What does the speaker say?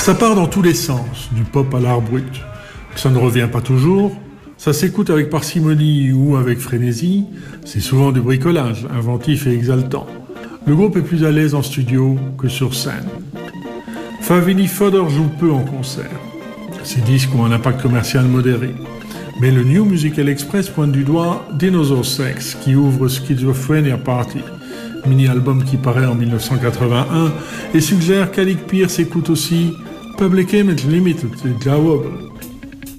Ça part dans tous les sens, du pop à l'art brut. Ça ne revient pas toujours, ça s'écoute avec parcimonie ou avec frénésie, c'est souvent du bricolage, inventif et exaltant. Le groupe est plus à l'aise en studio que sur scène. Favini Fodor joue peu en concert. Ses disques ont un impact commercial modéré. Mais le New Musical Express pointe du doigt Dinosaur Sex, qui ouvre Schizophrenia Party, mini-album qui paraît en 1981, et suggère qu'Alec Pierce écoute aussi Public Image Limited et Jawab.